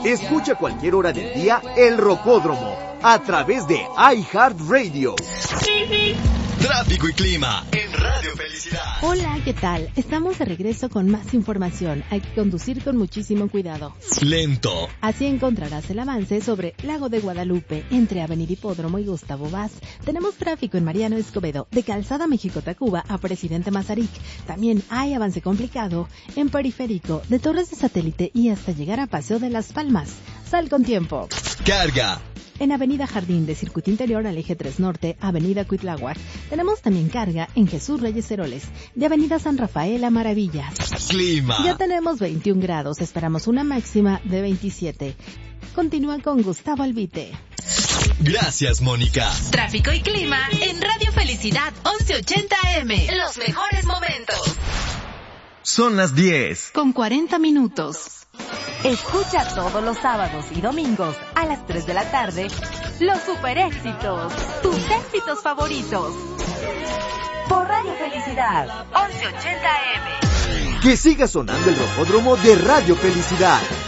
Escucha a cualquier hora del día El Rocódromo a través de iHeartRadio. Tráfico y clima en Radio Felicidad. Hola, ¿qué tal? Estamos de regreso con más información. Hay que conducir con muchísimo cuidado. Lento. Así encontrarás el avance sobre Lago de Guadalupe, entre Avenida Hipódromo y Gustavo Vaz. Tenemos tráfico en Mariano Escobedo, de Calzada México-Tacuba a Presidente Mazarik. También hay avance complicado en Periférico, de Torres de Satélite y hasta llegar a Paseo de las Palmas. Sal con tiempo. Carga. En Avenida Jardín de Circuito Interior al Eje 3 Norte, Avenida Cuitláhuac. Tenemos también carga en Jesús Reyes Heroles, de Avenida San Rafael a Maravillas. Clima. Ya tenemos 21 grados, esperamos una máxima de 27. Continúa con Gustavo Albite. Gracias, Mónica. Tráfico y clima en Radio Felicidad 1180 AM. Los mejores momentos. Son las 10. Con 40 minutos. Escucha todos los sábados y domingos a las 3 de la tarde los super éxitos, tus éxitos favoritos. Por Radio Felicidad 1180 AM. Que siga sonando el Rocódromo de Radio Felicidad.